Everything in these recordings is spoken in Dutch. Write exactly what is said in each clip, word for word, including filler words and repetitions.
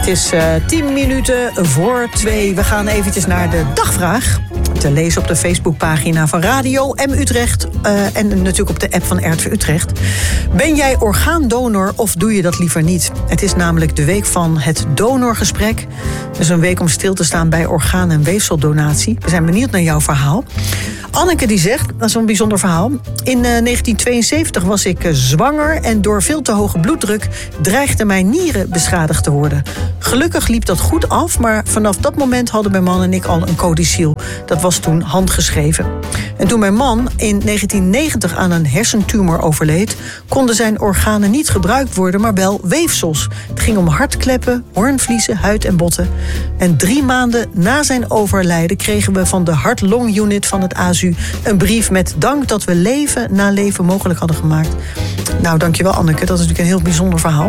Het is uh, tien minuten voor twee. We gaan eventjes naar de dagvraag. Te lezen op de Facebookpagina van Radio M Utrecht. Uh, en natuurlijk op de app van R T V Utrecht. Ben jij orgaandonor of doe je dat liever niet? Het is namelijk de week van het donorgesprek. Dus een week om stil te staan bij orgaan- en weefseldonatie. We zijn benieuwd naar jouw verhaal. Anneke die zegt, dat is een bijzonder verhaal. In uh, negentien tweeënzeventig was ik uh, zwanger en door veel te hoge bloeddruk dreigden mijn nieren beschadigd te worden. Gelukkig liep dat goed af, maar vanaf dat moment hadden mijn man en ik al een codicil. Dat was toen handgeschreven. En toen mijn man in negentien negentig aan een hersentumor overleed, konden zijn organen niet gebruikt worden, maar wel weefsels. Het ging om hartkleppen, hoornvliezen, huid en botten. En drie maanden na zijn overlijden kregen we van de Hart-Long Unit van het A Z U een brief met dank dat we leven na leven mogelijk hadden gemaakt. Nou, dankjewel Anneke, dat is natuurlijk een heel bijzonder verhaal.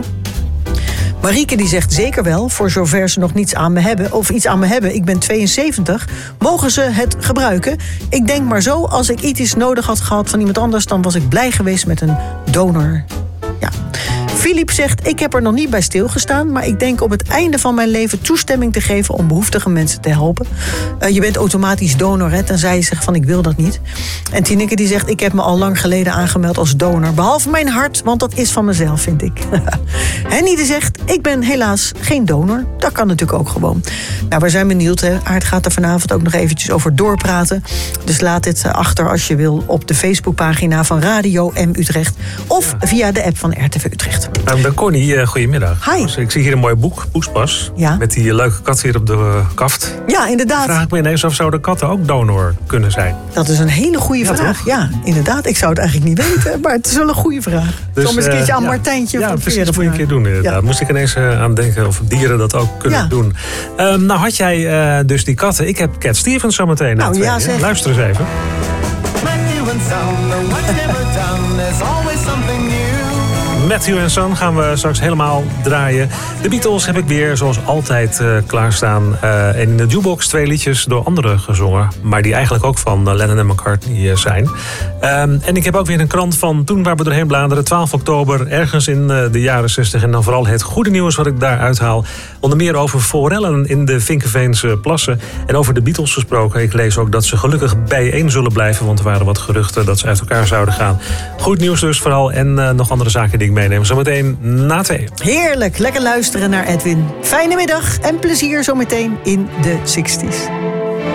Marieke die zegt zeker wel, voor zover ze nog niets aan me hebben, of iets aan me hebben. Ik ben tweeënzeventig, mogen ze het gebruiken? Ik denk maar zo, als ik iets nodig had gehad van iemand anders, dan was ik blij geweest met een donor. Ja. Filip zegt, ik heb er nog niet bij stilgestaan, maar ik denk op het einde van mijn leven toestemming te geven om behoeftige mensen te helpen. Uh, je bent automatisch donor, hè, tenzij je zegt van ik wil dat niet. En Tineke die zegt, ik heb me al lang geleden aangemeld als donor. Behalve mijn hart, want dat is van mezelf, vind ik. Henny die zegt, ik ben helaas geen donor. Dat kan natuurlijk ook gewoon. Nou, we zijn benieuwd, hè. Aart gaat er vanavond ook nog eventjes over doorpraten. Dus laat dit achter als je wil op de Facebookpagina van Radio M Utrecht. Of ja. via de app van R T V Utrecht. Nou, ben Connie, uh, goedemiddag. Hi. Dus ik zie hier een mooi boek, Poespas. Ja. Met die leuke kat hier op de uh, kaft. Ja, inderdaad. Vraag ik me ineens af, zouden katten ook donor kunnen zijn? Dat is een hele goede ja, vraag. Toch? Ja, inderdaad. Ik zou het eigenlijk niet weten, maar het is wel een goede vraag. Dus, Zal eens een keertje aan ja, Martijntje Ja, van precies, dat moet je een keer doen inderdaad. Ja. Moest ik ineens uh, aan denken of dieren dat ook kunnen ja. doen. Um, nou had jij uh, dus die katten. Ik heb Cat Stevens zometeen. Nou ja, zeg. Luister eens even. Matthew and Son gaan we straks helemaal draaien. De Beatles heb ik weer, zoals altijd, uh, klaarstaan. Uh, en in de jukebox twee liedjes door anderen gezongen. Maar die eigenlijk ook van uh, Lennon en McCartney uh, zijn. Um, en ik heb ook weer een krant van toen waar we doorheen bladeren. twaalf oktober, ergens in uh, de jaren zestig. En dan vooral het goede nieuws wat ik daar uithaal. Onder meer over forellen in de Vinkeveense plassen. En over de Beatles gesproken. Ik lees ook dat ze gelukkig bijeen zullen blijven. Want er waren wat geruchten dat ze uit elkaar zouden gaan. Goed nieuws dus vooral. En uh, nog andere zaken die ik meenemen. Zometeen na twee. Heerlijk, lekker luisteren naar Edwin. Fijne middag en plezier zometeen in de zestig's.